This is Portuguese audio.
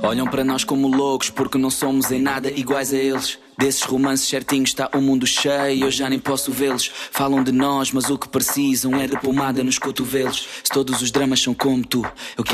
Olham para nós como loucos porque não somos em nada iguais a eles. Desses romances certinhos está o mundo cheio, eu já nem posso vê-los. Falam de nós, mas o que precisam é de pomada nos cotovelos. Se todos os dramas são como tu, eu